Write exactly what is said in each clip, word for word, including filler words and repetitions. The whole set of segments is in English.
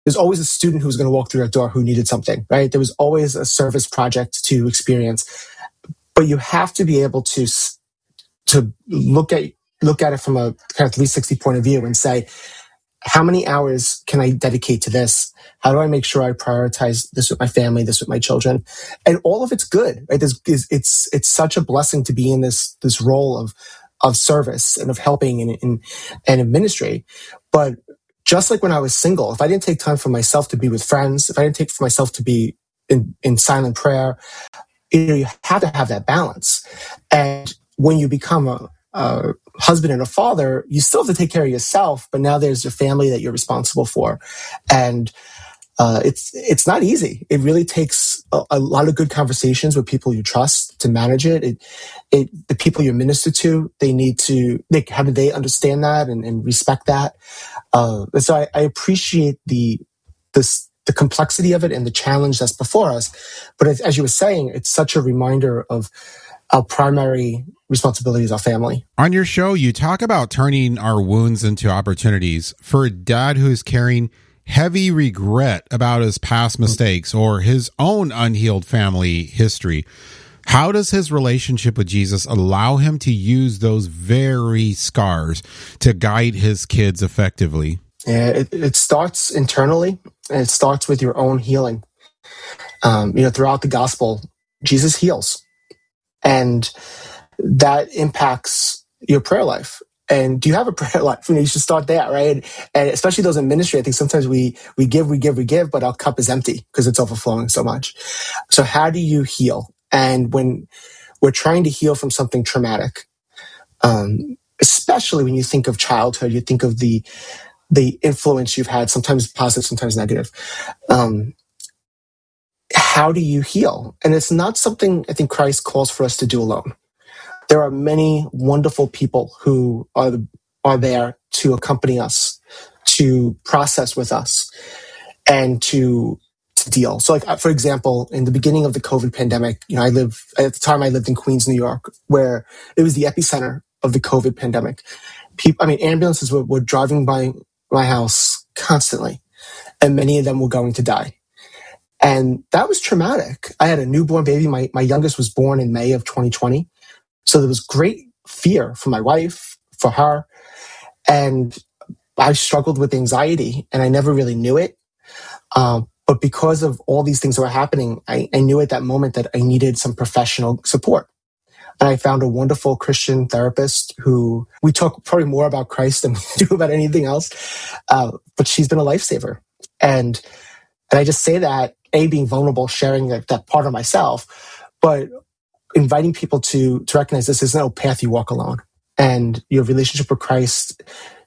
there's always a student who's going to walk through that door who needed something, right? There was always a service project to experience, but you have to be able to to look at look at it from a kind of three sixty point of view and say, how many hours can I dedicate to this? How do I make sure I prioritize this with my family, this with my children? And all of it's good, right? There's, it's it's such a blessing to be in this this role of of service and of helping and and, and ministry. But just like when I was single, if I didn't take time for myself to be with friends, if I didn't take for myself to be in, in silent prayer, you know, you have to have that balance. And when you become a, a husband and a father, you still have to take care of yourself, but now there's your family that you're responsible for. And uh, it's it's not easy. It really takes a, a lot of good conversations with people you trust to manage it. It, it the people you minister to, they need to, they, how do they understand that and, and respect that? Uh, so I, I appreciate the this the complexity of it and the challenge that's before us. But as, as you were saying, it's such a reminder of our primary responsibility is our family. On your show, you talk about turning our wounds into opportunities. For a dad who's carrying heavy regret about his past mistakes or his own unhealed family history, how does his relationship with Jesus allow him to use those very scars to guide his kids effectively? Yeah, it, it starts internally, and it starts with your own healing. Um, you know, throughout the gospel, Jesus heals. And that impacts your prayer life. And do you have a prayer life? You know, you should start there, right? And especially those in ministry, I think sometimes we we give, we give, we give, but our cup is empty because it's overflowing so much. So how do you heal? And when we're trying to heal from something traumatic, um, especially when you think of childhood, you think of the the influence you've had, sometimes positive, sometimes negative. Um, how do you heal? And it's not something I think Christ calls for us to do alone. There are many wonderful people who are, are there to accompany us, to process with us, and to, to deal. So like, for example, in the beginning of the COVID pandemic, you know, I live, at the time I lived in Queens, New York, where it was the epicenter of the COVID pandemic. People, I mean, ambulances were, were driving by my house constantly, and many of them were going to die. And that was traumatic. I had a newborn baby. My, my youngest was born in May of twenty twenty. So there was great fear for my wife, for her. And I struggled with anxiety, and I never really knew it. Um, but because of all these things that were happening, I, I knew at that moment that I needed some professional support. And I found a wonderful Christian therapist who we talk probably more about Christ than we do about anything else. Uh, but she's been a lifesaver. And, and I just say that, A, being vulnerable, sharing that, that part of myself, but inviting people to, to recognize this is no path you walk alone. And your relationship with Christ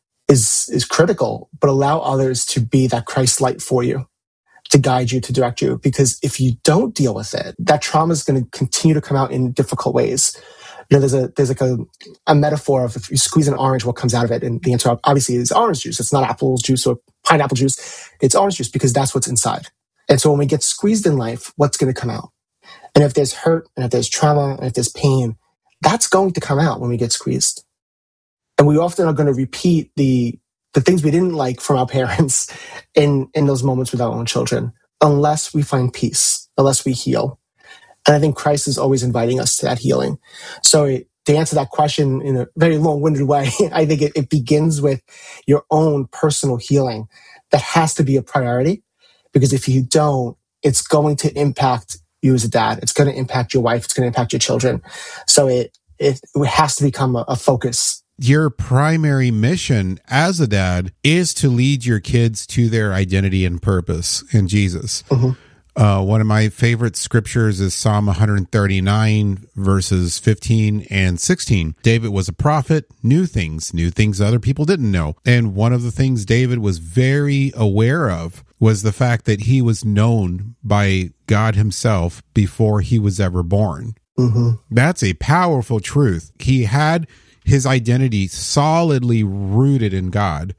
is, is critical, but allow others to be that Christ light for you, to guide you, to direct you. Because if you don't deal with it, that trauma is going to continue to come out in difficult ways. You know, there's a, there's like a, a metaphor of if you squeeze an orange, what comes out of it? And the answer obviously is orange juice. It's not apple juice or pineapple juice. It's orange juice because that's what's inside. And so when we get squeezed in life, what's going to come out? And if there's hurt, and if there's trauma, and if there's pain, that's going to come out when we get squeezed. And we often are going to repeat the the things we didn't like from our parents in, in those moments with our own children, unless we find peace, unless we heal. And I think Christ is always inviting us to that healing. So it, to answer that question in a very long-winded way, I think it, it begins with your own personal healing. That has to be a priority, because if you don't, it's going to impact you as a dad. It's going to impact your wife. It's going to impact your children. So it it, it has to become a, a focus. Your primary mission as a dad is to lead your kids to their identity and purpose in Jesus. Mm-hmm. Uh, one of my favorite scriptures is Psalm one thirty-nine, verses fifteen and sixteen. David was a prophet, knew things, knew things other people didn't know. And one of the things David was very aware of was the fact that he was known by God himself before he was ever born. Mm-hmm. That's a powerful truth. He had his identity solidly rooted in God.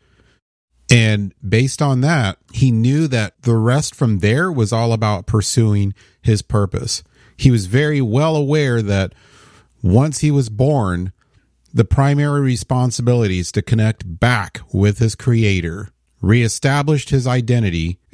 And based on that, he knew that the rest from there was all about pursuing his purpose. He was very well aware that once he was born, the primary responsibility is to connect back with his creator, reestablished his identity,